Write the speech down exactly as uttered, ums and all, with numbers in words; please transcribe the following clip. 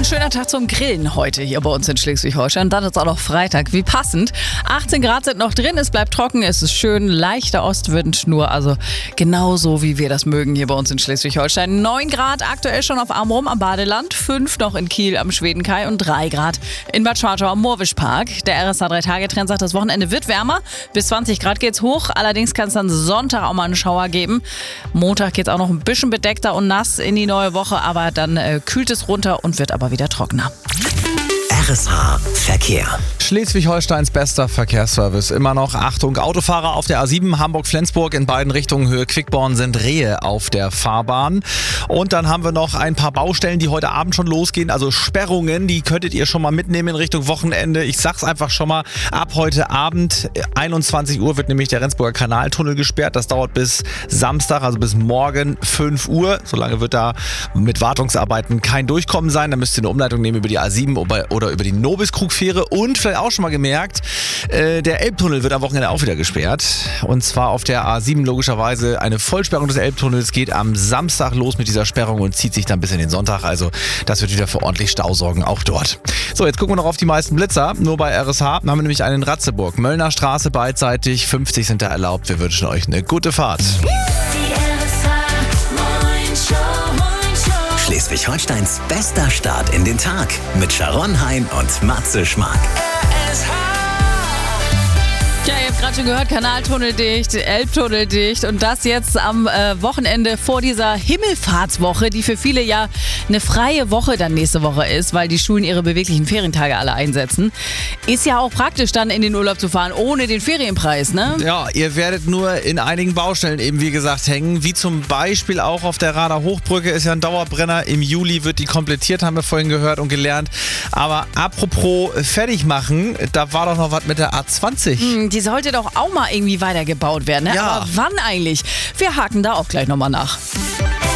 ein schöner Tag zum Grillen heute hier bei uns in Schleswig-Holstein. Dann ist auch noch Freitag. Wie passend. achtzehn Grad sind noch drin, es bleibt trocken, es ist schön, leichter Ostwind, nur also genauso wie wir das mögen hier bei uns in Schleswig-Holstein. neun Grad aktuell schon auf Amrum am Badeland, fünf noch in Kiel am Schwedenkai und drei Grad in Bad Schwartau am Moorwischpark. Der R S H drei Tage Trend sagt, das Wochenende wird wärmer. Bis zwanzig Grad geht's hoch, allerdings kann es dann Sonntag auch mal einen Schauer geben. Montag geht's auch noch ein bisschen bedeckter und nass in die neue Woche, aber dann äh, kühlt es runter und wird aber wieder trockener. R S H Verkehr. Schleswig-Holsteins bester Verkehrsservice. Immer noch Achtung, Autofahrer auf der A sieben Hamburg-Flensburg in beiden Richtungen Höhe Quickborn sind Rehe auf der Fahrbahn. Und dann haben wir noch ein paar Baustellen, die heute Abend schon losgehen. Also Sperrungen, die könntet ihr schon mal mitnehmen in Richtung Wochenende. Ich sag's einfach schon mal, ab heute Abend einundzwanzig Uhr wird nämlich der Rendsburger Kanaltunnel gesperrt. Das dauert bis Samstag, also bis morgen fünf Uhr. Solange wird da mit Wartungsarbeiten kein Durchkommen sein. Da müsst ihr eine Umleitung nehmen über die A sieben oder über die Nobiskrugfähre. Und vielleicht auch schon mal gemerkt, äh, der Elbtunnel wird am Wochenende auch wieder gesperrt. Und zwar auf der A sieben logischerweise eine Vollsperrung des Elbtunnels. Geht am Samstag los mit dieser Sperrung und zieht sich dann bis in den Sonntag. Also das wird wieder für ordentlich Stau sorgen, auch dort. So, jetzt gucken wir noch auf die meisten Blitzer. Nur bei R S H haben wir nämlich einen in Ratzeburg. Möllner Straße beidseitig, fünfzig sind da erlaubt. Wir wünschen euch eine gute Fahrt. Schleswig-Holsteins bester Start in den Tag mit Sharon Hein und Matze Schmark. Ja, ihr habt gerade schon gehört, Kanaltunnel dicht, Elbtunnel dicht und das jetzt am äh, Wochenende vor dieser Himmelfahrtswoche, die für viele ja eine freie Woche dann nächste Woche ist, weil die Schulen ihre beweglichen Ferientage alle einsetzen. Ist ja auch praktisch dann in den Urlaub zu fahren, ohne den Ferienpreis, ne? Ja, ihr werdet nur in einigen Baustellen eben wie gesagt hängen, wie zum Beispiel auch auf der Rader Hochbrücke ist ja ein Dauerbrenner. Im Juli wird die komplettiert, haben wir vorhin gehört und gelernt. Aber apropos fertig machen, da war doch noch was mit der A zwanzig. Hm, die sollte doch auch mal irgendwie weitergebaut werden, ne? Ja. Aber wann eigentlich? Wir haken da auch gleich nochmal nach.